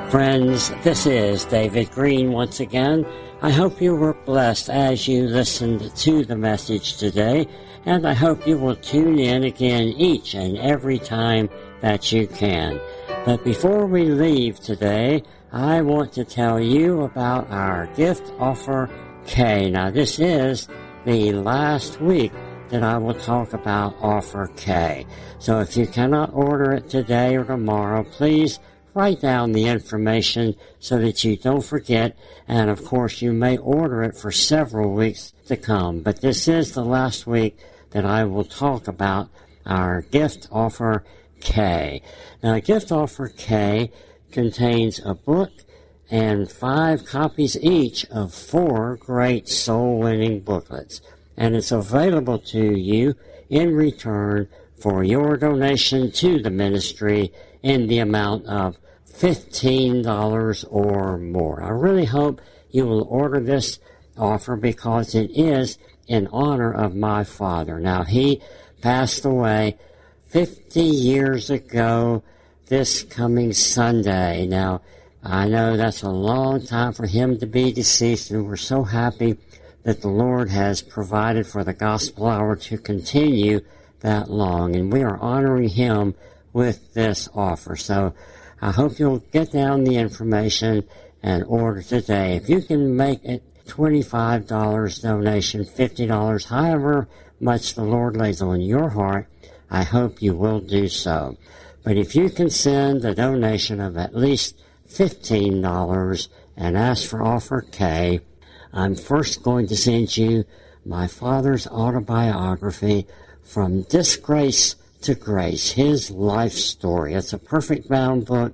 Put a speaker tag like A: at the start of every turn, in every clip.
A: Friends, this is David Green once again. I hope you were blessed as you listened to the message today, and I hope you will tune in again each and every time that you can. But before we leave today, I want to tell you about our gift offer K. Now, this is the last week that I will talk about offer K. So if you cannot order it today or tomorrow, please write down the information so that you don't forget. And of course, you may order it for several weeks to come. But this is the last week that I will talk about our gift offer K. Now, gift offer K contains a book and 5 copies each of 4 great soul-winning booklets. And it's available to you in return for your donation to the ministry in the amount of $15 or more. I really hope you will order this offer because it is in honor of my father. Now, he passed away 50 years ago this coming Sunday. Now, I know that's a long time for him to be deceased, and we're so happy that the Lord has provided for the Gospel Hour to continue that long, and we are honoring him with this offer. So I hope you'll get down the information and order today. If you can make it $25 donation, $50, however much the Lord lays on your heart, I hope you will do so. But if you can send a donation of at least $15 and ask for offer K, I'm first going to send you my father's autobiography, From Disgrace to Grace, his life story. It's a perfect bound book,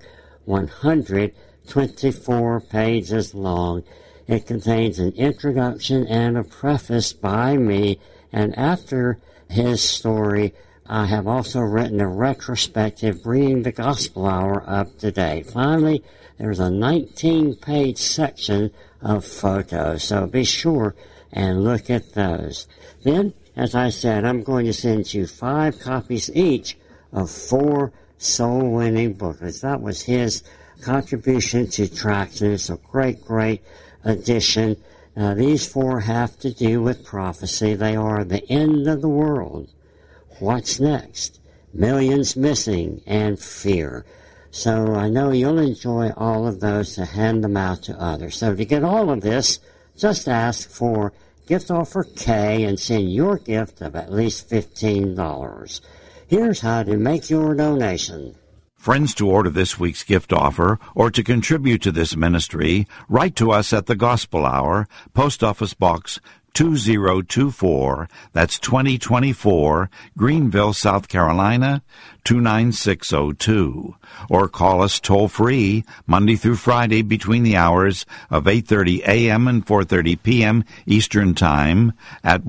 A: 124 pages long. It contains an introduction and a preface by me, and after his story, I have also written a retrospective bringing the Gospel Hour up to date. Finally, there's a 19-page section of photos, so be sure and look at those. Then, as I said, I'm going to send you 5 copies each of 4 soul-winning booklets. That was his contribution to Traction. It's a great, great addition. Now, these 4 have to do with prophecy. They are the end of the world, what's next, millions missing, and fear. So I know you'll enjoy all of those to hand them out to others. So to get all of this, just ask for gift offer K and send your gift of at least $15. Here's how to make your donation.
B: Friends, to order this week's gift offer or to contribute to this ministry, write to us at the Gospel Hour, Post Office Box 2024, that's 2024, Greenville, South Carolina, 29602. Or call us toll-free Monday through Friday between the hours of 8:30 a.m. and 4:30 p.m. Eastern Time at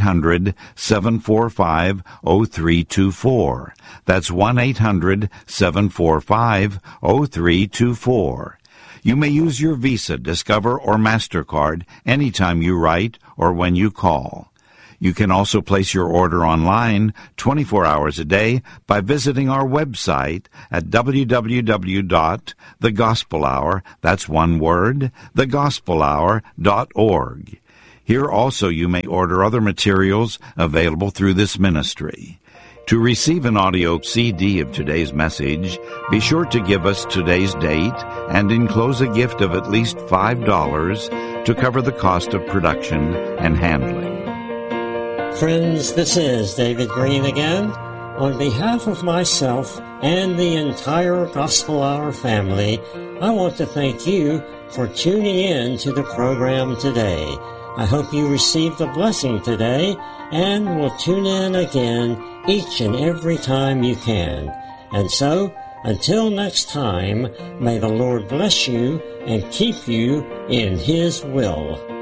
B: 1-800-745-0324. That's 1-800-745-0324. You may use your Visa, Discover, or MasterCard anytime you write or when you call. You can also place your order online 24 hours a day by visiting our website at www.thegospelhour, that's one word, thegospelhour.org. Here also you may order other materials available through this ministry. To receive an audio CD of today's message, be sure to give us today's date and enclose a gift of at least $5 to cover the cost of production and handling.
A: Friends, this is David Green again. On behalf of myself and the entire Gospel Hour family, I want to thank you for tuning in to the program today. I hope you received a blessing today and will tune in again each and every time you can. And so, until next time, may the Lord bless you and keep you in His will.